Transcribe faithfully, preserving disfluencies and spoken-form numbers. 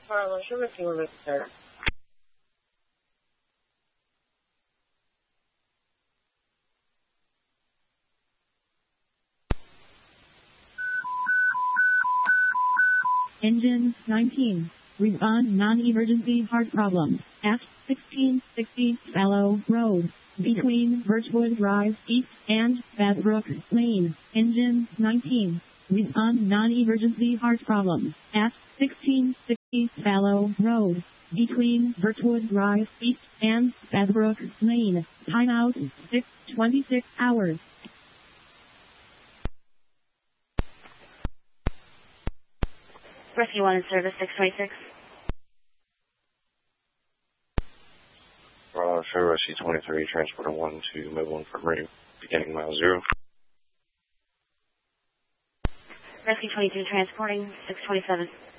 Carlo, Sugar Fever, sir. Engine nineteen. Respond non-emergency heart problem. At sixteen sixty Fallow Road. Between Birchwood Drive East and Badbrook Lane. Engine nineteen. Respond non-emergency heart problem. At sixteen sixty Fallow Road. Between Birchwood Drive East and Badbrook Lane. Timeout six twenty-six hours. Rescue one in service, six twenty-six. Uh, Show Rescue twenty-three, Transporter one to Mobile Infirmary, beginning mile zero. Rescue twenty-two, transporting, six twenty-seven.